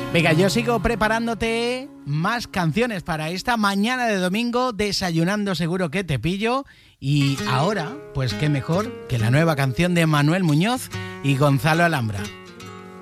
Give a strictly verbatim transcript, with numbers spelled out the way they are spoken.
Venga, yo sigo preparándote más canciones para esta mañana de domingo, desayunando seguro que te pillo. Y ahora, pues qué mejor que la nueva canción de Manuel Muñoz y Gonzalo Alhambra.